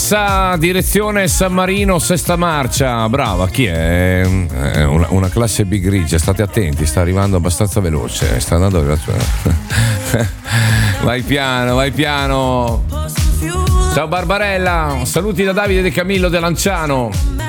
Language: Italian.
Massa, direzione San Marino, sesta marcia. Brava, chi è? Una classe B grigia, state attenti, sta arrivando abbastanza veloce. Sta andando vai piano, vai piano. Ciao Barbarella, saluti da Davide De Camillo De Lanciano.